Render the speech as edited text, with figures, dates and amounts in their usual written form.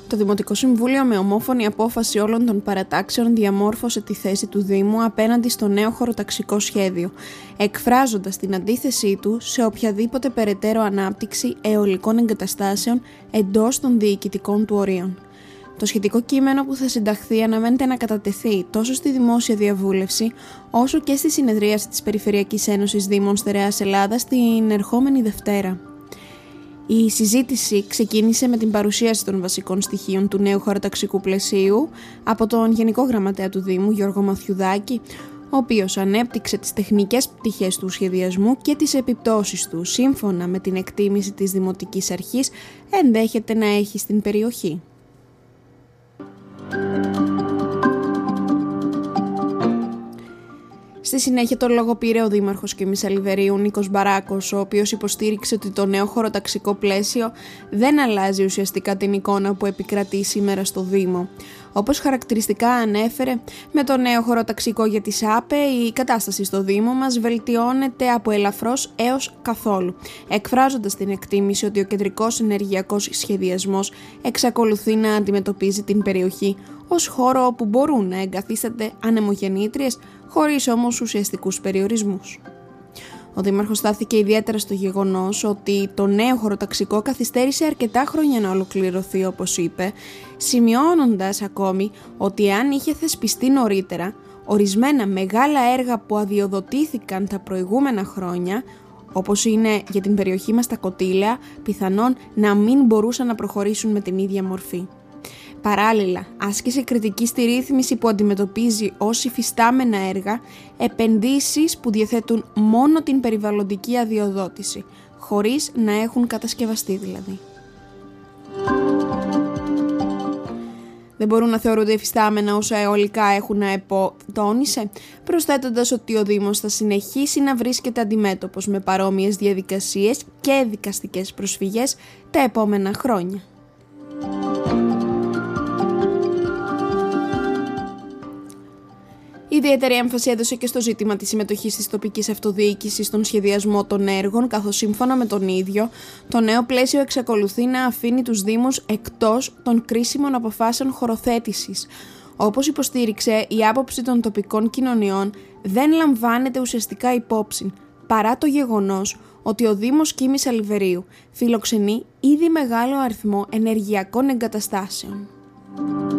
Το Δημοτικό Συμβούλιο με ομόφωνη απόφαση όλων των παρατάξεων διαμόρφωσε τη θέση του Δήμου απέναντι στο νέο χωροταξικό σχέδιο, εκφράζοντας την αντίθεσή του σε οποιαδήποτε περαιτέρω ανάπτυξη αιωλικών εγκαταστάσεων εντός των διοικητικών του ορίων. Το σχετικό κείμενο που θα συνταχθεί αναμένεται να κατατεθεί τόσο στη δημόσια διαβούλευση, όσο και στη συνεδρίαση της Περιφερειακής Ένωσης Δήμων Στερεάς Ελλάδας την ερχόμενη Δευτέρα. Η συζήτηση ξεκίνησε με την παρουσίαση των βασικών στοιχείων του νέου χωροταξικού πλαισίου από τον Γενικό Γραμματέα του Δήμου, Γιώργο Μαθιουδάκη, ο οποίος ανέπτυξε τις τεχνικές πτυχές του σχεδιασμού και τις επιπτώσεις του, σύμφωνα με την εκτίμηση της Δημοτικής Αρχής, ενδέχεται να έχει στην περιοχή. Στη συνέχεια το λόγο πήρε ο Δήμαρχος Κιμής-Αλιβερίου Νίκος Μπαράκος, ο οποίος υποστήριξε ότι το νέο χωροταξικό πλαίσιο δεν αλλάζει ουσιαστικά την εικόνα που επικρατεί σήμερα στο Δήμο. Όπως χαρακτηριστικά ανέφερε, με το νέο χωροταξικό για τις ΑΠΕ η κατάσταση στο Δήμο μας βελτιώνεται από ελαφρώς έως καθόλου, εκφράζοντας την εκτίμηση ότι ο κεντρικός ενεργειακός σχεδιασμός εξακολουθεί να αντιμετωπίζει την περιοχή ως χώρο όπου μπορούν να εγκαθίστανται ανεμογεννήτριες, χωρίς όμως ουσιαστικούς περιορισμούς. Ο Δήμαρχος στάθηκε ιδιαίτερα στο γεγονός ότι το νέο χωροταξικό καθυστέρησε αρκετά χρόνια να ολοκληρωθεί, όπως είπε, σημειώνοντας ακόμη ότι αν είχε θεσπιστεί νωρίτερα, ορισμένα μεγάλα έργα που αδειοδοτήθηκαν τα προηγούμενα χρόνια, όπως είναι για την περιοχή μας τα Κωτήλαια, πιθανόν να μην μπορούσαν να προχωρήσουν με την ίδια μορφή. Παράλληλα, άσκησε κριτική στη ρύθμιση που αντιμετωπίζει ως υφιστάμενα έργα επενδύσεις που διαθέτουν μόνο την περιβαλλοντική αδειοδότηση, χωρίς να έχουν κατασκευαστεί δηλαδή. Δεν μπορούν να θεωρούνται υφιστάμενα όσα αιωλικά έχουν ΑΕΠΟ, τόνισε, προσθέτοντας ότι ο Δήμος θα συνεχίσει να βρίσκεται αντιμέτωπος με παρόμοιες διαδικασίες και δικαστικές προσφυγές τα επόμενα χρόνια. Ιδιαίτερη έμφαση έδωσε και στο ζήτημα της συμμετοχής της τοπικής αυτοδιοίκησης στον σχεδιασμό των έργων, καθώς σύμφωνα με τον ίδιο, το νέο πλαίσιο εξακολουθεί να αφήνει τους Δήμους εκτός των κρίσιμων αποφάσεων χωροθέτησης. Όπως υποστήριξε, η άποψη των τοπικών κοινωνιών δεν λαμβάνεται ουσιαστικά υπόψη, παρά το γεγονός ότι ο Δήμος Κίμης-Αλιβερίου φιλοξενεί ήδη μεγάλο αριθμό ενεργειακών εγκαταστάσεων.